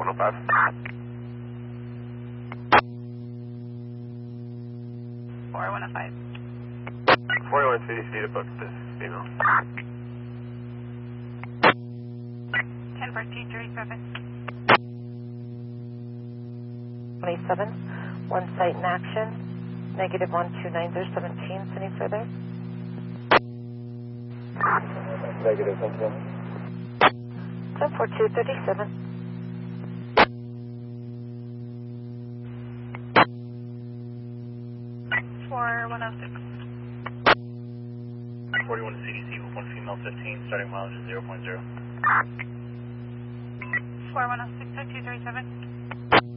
4105. 4105. 41 CDC to book this female. 10 for T37. 27, one site in action, negative 129017, any further? Negative, thank you. 104237. 4106. 41 CDC with one female 15, starting mileage is 0.0. 4106 at 237.